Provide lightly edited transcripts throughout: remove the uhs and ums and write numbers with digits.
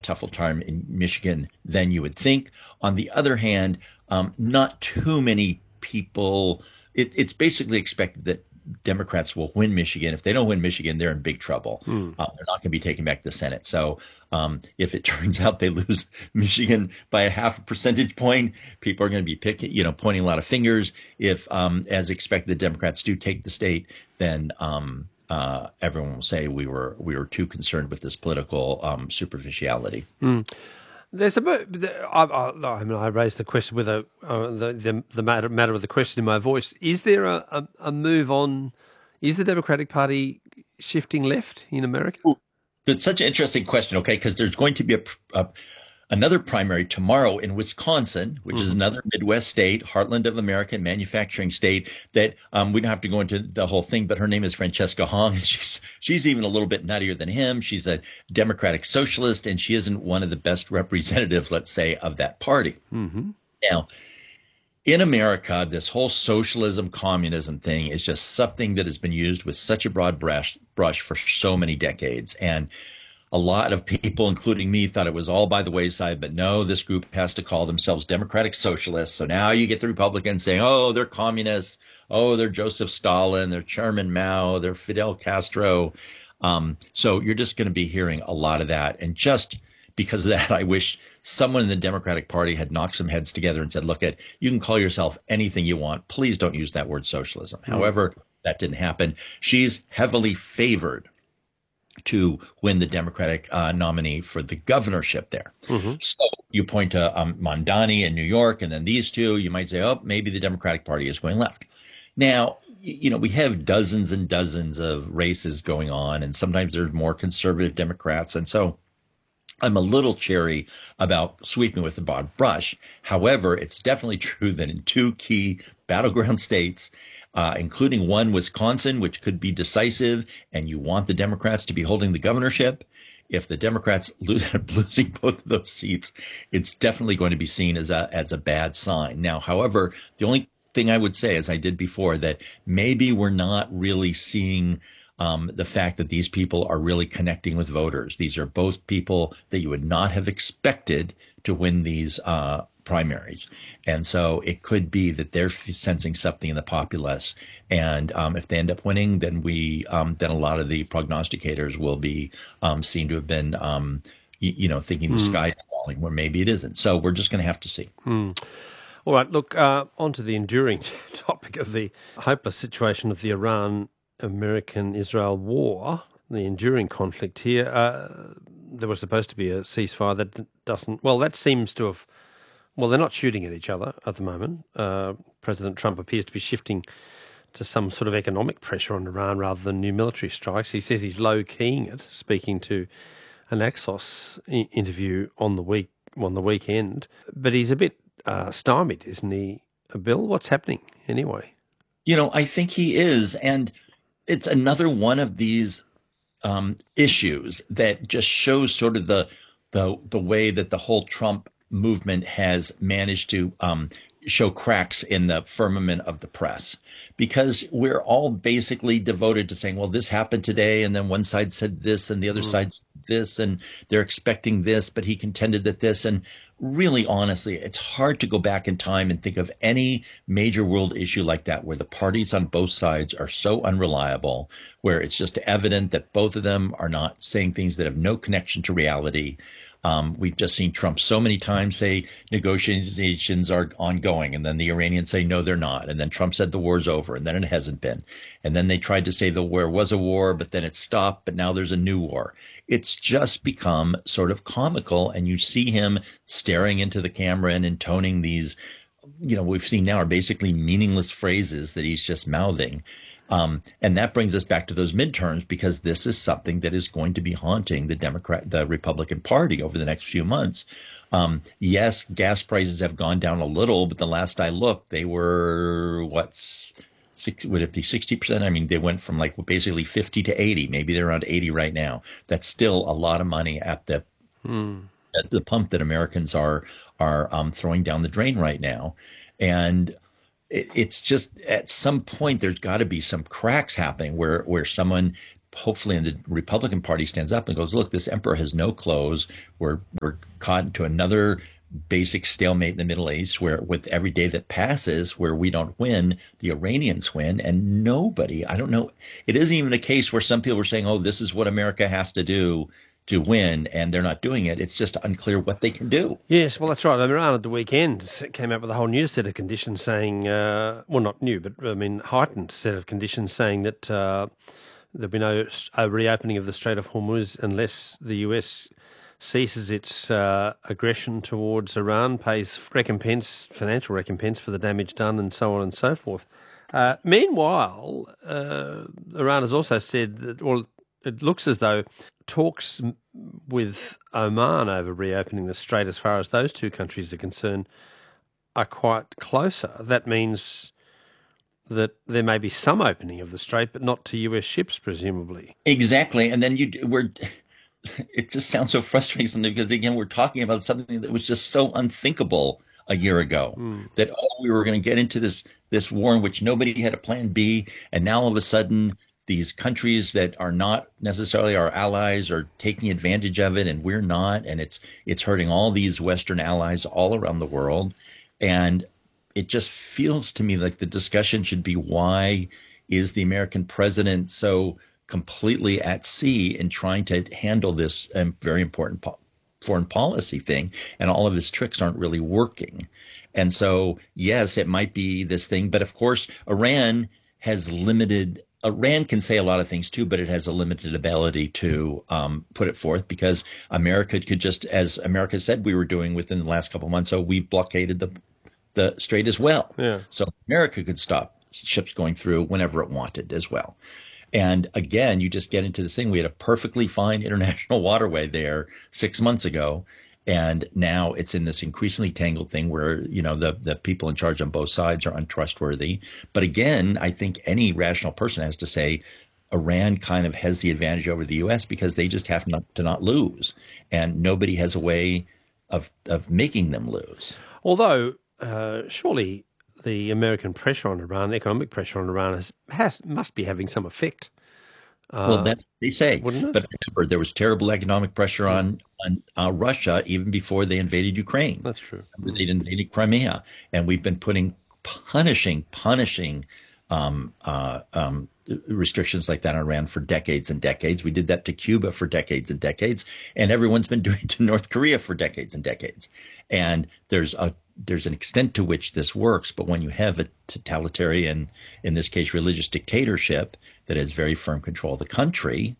tougher time in Michigan than you would think. On the other hand, not too many people. It's basically expected that Democrats will win Michigan. If they don't win Michigan, they're in big trouble. They're not going to be taking back the Senate. So if it turns out they lose Michigan by a half a percentage point, people are going to be pointing a lot of fingers. If, as expected, the Democrats do take the state, then everyone will say we were too concerned with this political superficiality. There's I raised the question with the matter of the question in my voice. Is there a move on? Is the Democratic Party shifting left in America? Ooh, that's such an interesting question. Okay, because there's going to be another primary tomorrow in Wisconsin, which is another Midwest state, heartland of America, manufacturing state. That we don't have to go into the whole thing, but her name is Francesca Hong, and she's even a little bit nuttier than him. She's a Democratic socialist, and she isn't one of the best representatives, let's say, of that party. Now, in America, this whole socialism, communism thing is just something that has been used with such a broad brush for so many decades, and a lot of people, including me, thought it was all by the wayside, but no, this group has to call themselves Democratic Socialists. So now you get the Republicans saying, oh, they're communists. Oh, they're Joseph Stalin. They're Chairman Mao. They're Fidel Castro. So you're just going to be hearing a lot of that. And just because of that, I wish someone in the Democratic Party had knocked some heads together and said, look, you can call yourself anything you want. Please don't use that word socialism. However, that didn't happen. She's heavily favored to win the Democratic nominee for the governorship there. So you point to Mondani in New York, and then these two, you might say, oh, maybe the Democratic Party is going left. Now, we have dozens and dozens of races going on, and sometimes there's more conservative Democrats. And so I'm a little chary about sweeping with the broad brush. However, it's definitely true that in two key battleground states, including one, Wisconsin, which could be decisive, and you want the Democrats to be holding the governorship. If the Democrats losing both of those seats, it's definitely going to be seen as a bad sign. Now, however, the only thing I would say, as I did before, that maybe we're not really seeing the fact that these people are really connecting with voters. These are both people that you would not have expected to win these primaries. And so it could be that they're sensing something in the populace. And if they end up winning, then then a lot of the prognosticators will be seen to have been, thinking the sky is falling where maybe it isn't. So we're just going to have to see. All right, look, on to the enduring topic of the hopeless situation of the Iran-American-Israel war, the enduring conflict here. There was supposed to be a ceasefire that doesn't, that seems to have, they're not shooting at each other at the moment. President Trump appears to be shifting to some sort of economic pressure on Iran rather than new military strikes. He says he's low-keying it, speaking to an Axios interview on the weekend. But he's a bit stymied, isn't he, Bill? What's happening anyway? I think he is. And it's another one of these issues that just shows sort of the way that the whole Trump movement has managed to show cracks in the firmament of the press, because we're all basically devoted to saying, well, this happened today, and then one side said this and the other side said this, and they're expecting this, but he contended that this. And really, honestly, it's hard to go back in time and think of any major world issue like that where the parties on both sides are so unreliable, where it's just evident that both of them are not saying things that have no connection to reality. We've just seen Trump so many times say negotiations are ongoing, and then the Iranians say, no, they're not. And then Trump said the war's over, and then it hasn't been. And then they tried to say the war was a war, but then it stopped, but now there's a new war. It's just become sort of comical, and you see him staring into the camera and intoning these, we've seen now are basically meaningless phrases that he's just mouthing. And that brings us back to those midterms, because this is something that is going to be haunting the Republican Party over the next few months. Yes, gas prices have gone down a little, but the last I looked, they were would it be 60%? I mean, they went from basically 50 to 80. Maybe they're around 80 right now. That's still a lot of money at the pump that Americans are throwing down the drain right now. And it's just at some point there's got to be some cracks happening where someone hopefully the Republican Party stands up and goes, look, this emperor has no clothes. We're caught into another basic stalemate in the Middle East where with every day that passes where we don't win, the Iranians win, and nobody, I don't know, it isn't even a case where some people are saying, oh, this is what America has to do to win, and they're not doing it. It's just unclear what they can do. Yes, well, that's right. Iran at the weekend came out with a whole new set of conditions saying, well, not new, but I mean, heightened set of conditions saying that there'll be no reopening of the Strait of Hormuz unless the US ceases its aggression towards Iran, pays recompense, financial recompense for the damage done, and so on and so forth. Meanwhile, Iran has also said that, well, it looks as though talks with Oman over reopening the strait, as far as those two countries are concerned, are quite closer. That means that there may be some opening of the strait, but not to US ships, presumably. Exactly. And then it just sounds so frustrating sometimes because, again, we're talking about something that was just so unthinkable a year ago, that we were going to get into this war in which nobody had a plan B. And now all of a sudden, these countries that are not necessarily our allies are taking advantage of it, and we're not. And it's hurting all these Western allies all around the world. And it just feels to me like the discussion should be, why is the American president so completely at sea in trying to handle this very important foreign policy thing, and all of his tricks aren't really working. And so, yes, it might be this thing, but of course, Iran can say a lot of things too, but it has a limited ability to put it forth, because America could just, as America said we were doing within the last couple of months, so we've blockaded the strait as well. Yeah. So America could stop ships going through whenever it wanted as well. And again, you just get into this thing. We had a perfectly fine international waterway there 6 months ago. And now it's in this increasingly tangled thing where, the people in charge on both sides are untrustworthy. But again, I think any rational person has to say Iran kind of has the advantage over the U.S. because they just have to not lose. And nobody has a way of making them lose. Although, surely the American pressure on Iran, economic pressure on Iran, must be having some effect. Well, that's what they say. Wouldn't it? But remember, there was terrible economic pressure on Russia even before they invaded Ukraine. That's true. They invaded Crimea, and we've been punishing restrictions like that on Iran for decades and decades. We did that to Cuba for decades and decades, and everyone's been doing it to North Korea for decades and decades. And there's an extent to which this works, but when you have a totalitarian, in this case, religious dictatorship that has very firm control of the country,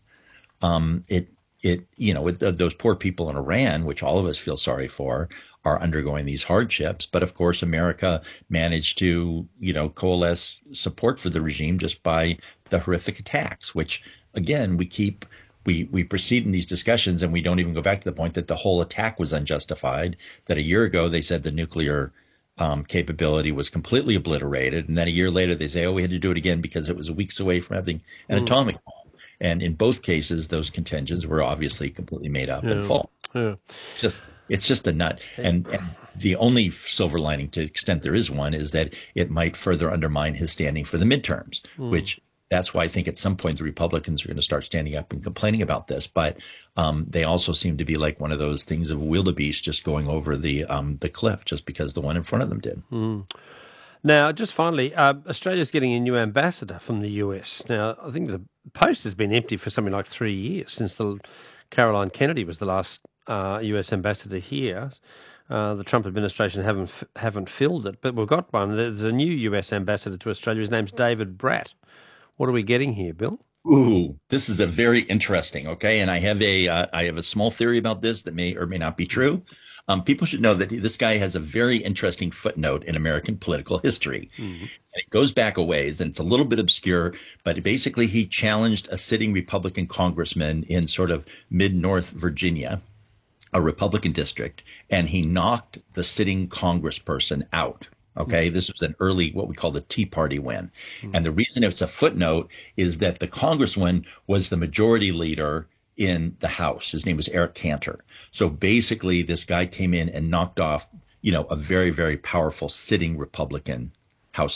those poor people in Iran, which all of us feel sorry for, are undergoing these hardships. But of course, America managed to, coalesce support for the regime just by the horrific attacks, which again, we proceed in these discussions and we don't even go back to the point that the whole attack was unjustified, that a year ago they said the nuclear capability was completely obliterated. And then a year later they say, we had to do it again because it was weeks away from having an atomic bomb. And in both cases, those contentions were obviously completely made up and false. Yeah. It's just a nut. And the only silver lining, to the extent there is one, is that it might further undermine his standing for the midterms, which that's why I think at some point the Republicans are going to start standing up and complaining about this. But they also seem to be like one of those things of wildebeest just going over the cliff just because the one in front of them did. Now, just finally, Australia's getting a new ambassador from the US. Now, I think the post has been empty for something like 3 years, since Caroline Kennedy was the last US ambassador here. The Trump administration haven't filled it, but we've got one. There's a new US ambassador to Australia. His name's David Bratt. What are we getting here, Bill? Ooh, this is a very interesting. Okay, and I have a small theory about this that may or may not be true. People should know that this guy has a very interesting footnote in American political history. Mm-hmm. And it goes back a ways, and it's a little bit obscure, but basically he challenged a sitting Republican congressman in sort of mid-North Virginia, a Republican district, and he knocked the sitting congressperson out. Okay, this was an early, what we call the Tea Party win. And the reason it's a footnote is that the congressman was the majority leader in the House. His name was Eric Cantor. So basically, this guy came in and knocked off, a very, very powerful sitting Republican House member.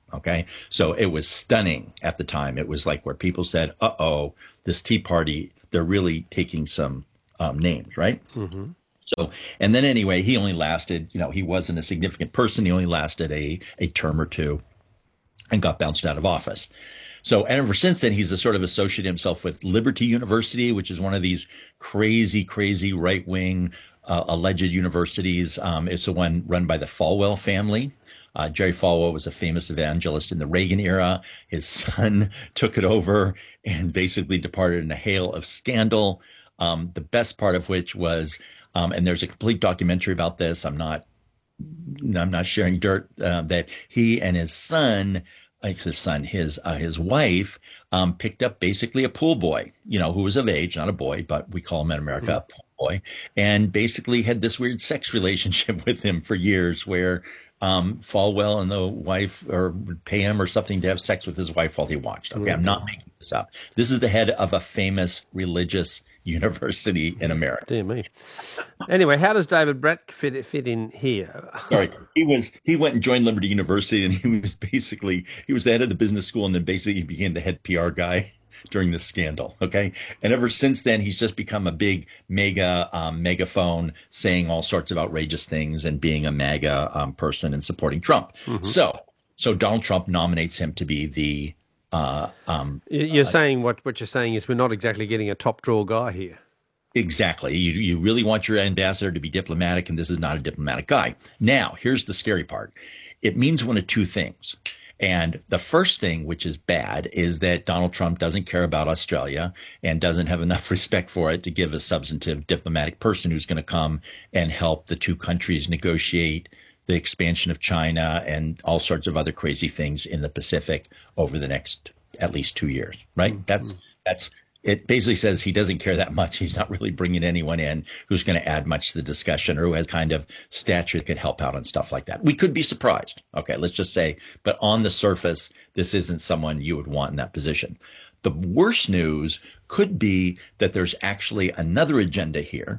Okay. So it was stunning at the time. It was like where people said, uh-oh, this Tea Party, they're really taking some names, right? Mm-hmm. So, and then anyway, he only lasted, he wasn't a significant person. He only lasted a term or two and got bounced out of office. So, and ever since then, he's sort of associated himself with Liberty University, which is one of these crazy right wing alleged universities. It's the one run by the Falwell family. Jerry Falwell was a famous evangelist in the Reagan era. His son took it over and basically departed in a hail of scandal. The best part of which was, and there's a complete documentary about this. I'm not sharing dirt, that he and his son, his wife, picked up basically a pool boy, who was of age, not a boy, but we call him in America a pool boy, and basically had this weird sex relationship with him for years where Falwell and the wife would pay him or something to have sex with his wife while he watched. Okay, I'm not making this up. This is the head of a famous religious university in America. Dear me. Anyway, how does David Brat fit in here? Sorry, he went and joined Liberty University, and he was the head of the business school, and then basically he became the head PR guy during this scandal. Okay, and ever since then, he's just become a big megaphone, saying all sorts of outrageous things and being a MAGA person and supporting Trump. Mm-hmm. So Donald Trump nominates him to be the. You're saying what you're saying is we're not exactly getting a top drawer guy here. Exactly. You really want your ambassador to be diplomatic, and this is not a diplomatic guy. Now, here's the scary part. It means one of two things. And the first thing, which is bad, is that Donald Trump doesn't care about Australia and doesn't have enough respect for it to give a substantive diplomatic person who's going to come and help the two countries negotiate the expansion of China and all sorts of other crazy things in the Pacific over the next at least 2 years, right? Mm-hmm. That's it basically says he doesn't care that much. He's not really bringing anyone in who's going to add much to the discussion or who has kind of stature that could help out on stuff like that. We could be surprised. Okay, let's just say, but on the surface, this isn't someone you would want in that position. The worst news could be that there's actually another agenda here.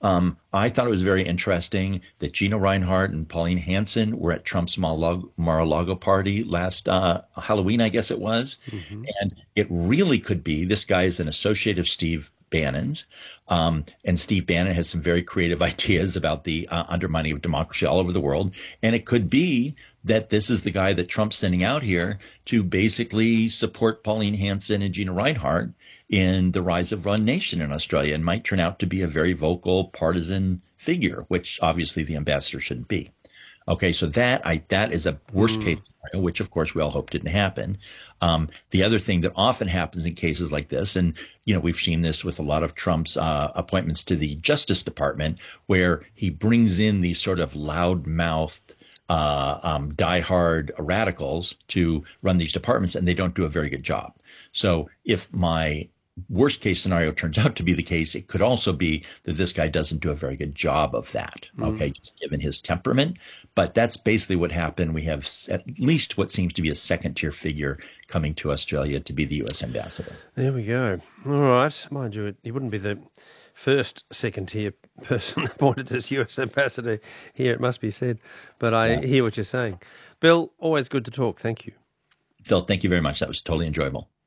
I thought it was very interesting that Gina Reinhart and Pauline Hanson were at Trump's Mar-a-Lago party last Halloween, I guess it was. Mm-hmm. And it really could be, this guy is an associate of Steve Bannon's. And Steve Bannon has some very creative ideas about the undermining of democracy all over the world. And it could be that this is the guy that Trump's sending out here to basically support Pauline Hanson and Gina Reinhart in the rise of Run Nation in Australia, and might turn out to be a very vocal partisan figure, which obviously the ambassador shouldn't be. Okay, so that is a worst case scenario, which of course we all hope didn't happen. The other thing that often happens in cases like this, and we've seen this with a lot of Trump's appointments to the Justice Department, where he brings in these sort of loud-mouthed diehard radicals to run these departments, and they don't do a very good job. So if my worst case scenario turns out to be the case, it could also be that this guy doesn't do a very good job of that, okay, given his temperament. But that's basically what happened. We have at least what seems to be a second-tier figure coming to Australia to be the U.S. ambassador. There we go. All right. Mind you, he wouldn't be the first second-tier person appointed as U.S. ambassador here, it must be said. But I hear what you're saying. Bill, always good to talk. Thank you. Phil, thank you very much. That was totally enjoyable.